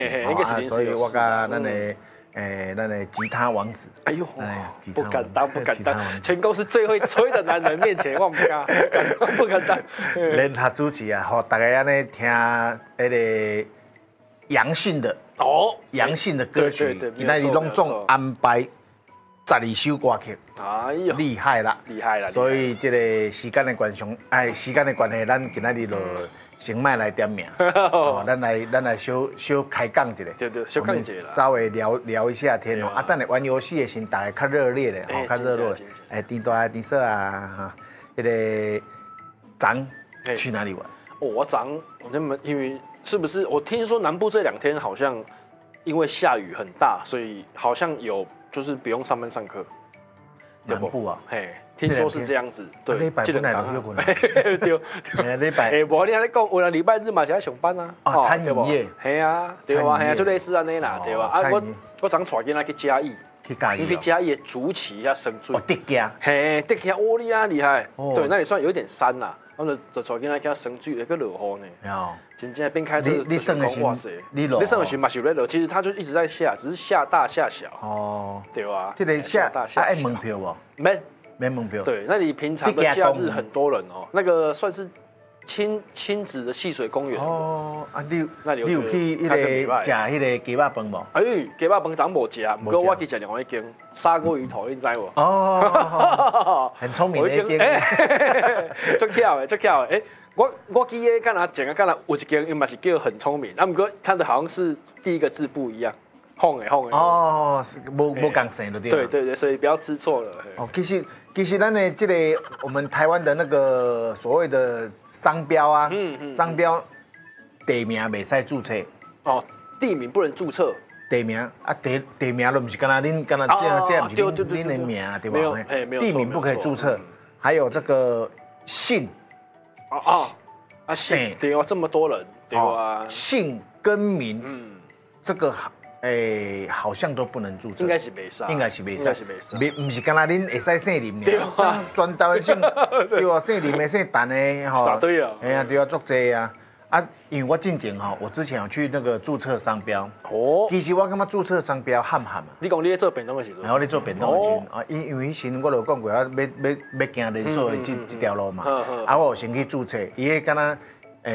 应该是临时所以我甲咱的吉他王子， 哎呦，不敢当，不敢当，全公司最会吹的男人面前，我不敢，不敢当。 联合主持啊，互大家安尼听那个杨信的歌曲，今仔日拢总安排12首歌曲， 哎呦， 厉害啦！所以这个时间的关系，咱今仔日就先卖来点名，咱来小开讲一下， 对，小讲一下啦， 稍微聊一下天哦。等下玩游戏的时，大家较热烈的，较热络。甜大甜色啊，哈，那个张去哪里玩？ 我因为是不是？我听说南部这2天好像因为下雨很大，所以好像有就是不用上班上课。 南部啊， 嘿。听说是这样子，对， 礼拜本来就有可能， 对， 礼拜， 无你安尼讲，有人礼拜日嘛是爱上班啊， 餐饮业， 系啊，对啊，就类似安尼啦，对吧？啊，我昨带囡仔去嘉义，去嘉义的竹崎遐生水， 德家， 嘿，德家，哦，你啊厉害，对，那里算有一点山啦，然后就带囡仔去遐生水，那个落雨呢，真正边开车， 你算的是， 你算的是嘛是在落，其实它就一直在下，只是下大下小，对吧？ 这个下大下小，爱门票不？没门票。 对，那里平常的假日很多人哦，那个算是亲子的戏水公园。 哦，你有去迄个食迄个鸡肉饭无？ 哎，鸡肉饭咱无食，不过我去食另外一间砂锅鱼头，你知无？ 哦，很聪明的一间， 足巧的。哎，我记得干哪讲啊，干哪有一间，因嘛是叫很聪明，不过看的好像是第一个字不一样。哄的。 哦，无共姓对。 对，所以不要吃错了。 哦，其实咱的这个我们台湾的那个所谓的商标啊，商标地名袂使注册。 哦，地名不能注册。 地名啊，地名都不是干那恁干那这不是恁的名对吧？ 没有。 地名不可以注册，还有这个姓。 姓对哦，这么多人对吧？ 姓跟名，这个。好像都不能注册， 应该是袂使， 不是干那恁会使姓林的，全台湾姓对啊，姓林的、姓陈的吼，对啊， 哎呀，对啊，足济啊。因为我进前吼，我之前有去那个注册商标，其实我感觉注册商标喊嘛。 你讲你在做便当的时候， 然后你做便当的时候因为迄时我就讲过要行连锁的这条路嘛，我有先去注册，伊迄敢若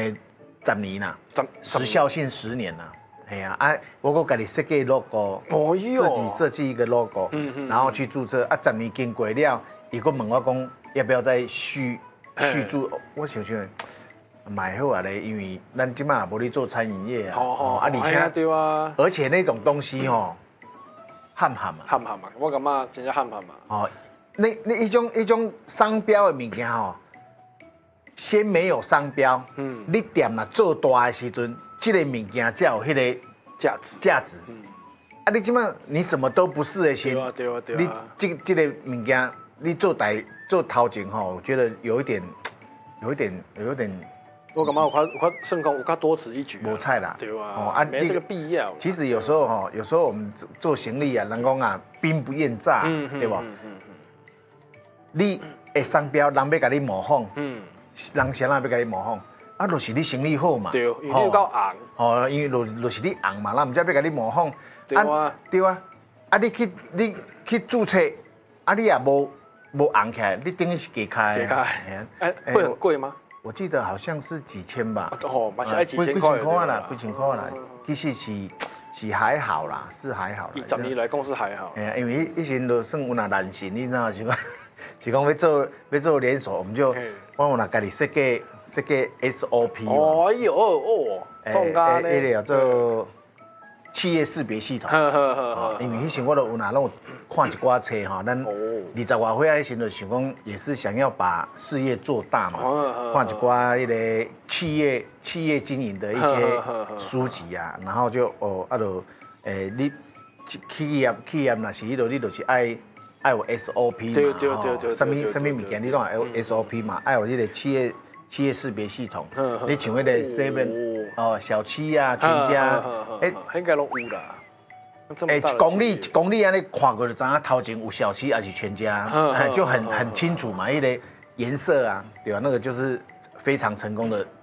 10年啦，时效性10年啦。哎呀，我家己设计 logo， 自己设计一个 logo， 然后去注册10年经过了，伊佫问我讲要不要再续注，我想买好啊咧，因为咱即马也无咧做餐饮业啊，而且那种东西喊嘛， 我感觉真正喊嘛。 那一种商标的物件先没有商标，你店嘛做大的时阵。这个物件才有迄个价值。你即摆你什么都不是的时候，你这个物件你做头前我觉得有一点，我感觉有算讲有较多此一举。 无菜啦， 对啊，没这个必要。 其实有时候我们做行李啊，人讲啊，兵不厌诈，对吧？你的商标人要甲你模仿，人谁要甲你模仿？就是你生意好嘛， 对，因为你够红， 因为就是你红嘛，咱唔知要甲你模仿， 对啊， 你去注册，你也无红起来，你等于是假开， 会很贵吗？ 我记得好像是几千吧， 嘛是要几千块啦，其实是还好啦，是还好啦。 以10年来讲是还好， 因为以前就算有那难行，你知道是讲是讲要做连锁，我们就我有家己设计 SOP。 哎呦中间呢， 那个叫做企业识别系统。因为迄时我都有拢有看一寡册咱20外岁迄时就想讲，也是想要把事业做大嘛，看一寡迄个企业经营的一些书籍啊，然后就你企业若是你就是爱有 SOP 嘛，什么物件你都要有 SOP 嘛，爱有你的企业识别系统。你像那个 Seven 小七啊，全家， 应该拢有啦。 一公里安尼看过就知影头前有小七还是全家，就很清楚嘛，那个颜色啊，对吧？那个就是非常成功的